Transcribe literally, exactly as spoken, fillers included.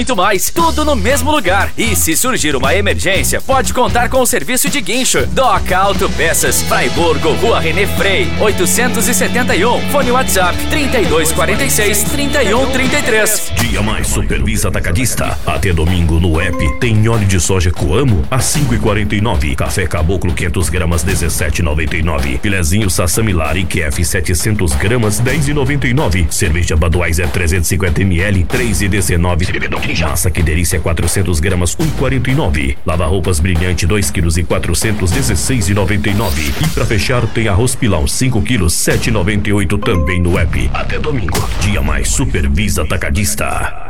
muito mais. Tudo no mesmo lugar. E se surgir uma emergência, pode contar com o serviço de guincho. Doc Autopeças, Fraiburgo, Rua René Frei, oitocentos e setenta e um. Fone WhatsApp trinta e dois quarenta e seis, trinta e um trinta e três. Dia Mais Supervisa Atacadista. Até domingo no app tem óleo de soja Coamo a cinco e quarenta e nove. Café Caboclo quinhentas gramas dezessete e noventa e nove. Filezinho Sassamilar I Q F setecentas gramas dez e noventa e nove. Cerveja Budweiser trezentos e cinquenta mililitros três e dezenove. Massa Que Delícia quatrocentas gramas um e quarenta e nove. Lava roupas Brilhante dois quilos e quatrocentos dezesseis e noventa e nove. E pra fechar tem arroz Pilão cinco quilos sete e noventa e oito também no app. Até domingo. Dia Mais Supervisa Atacadista.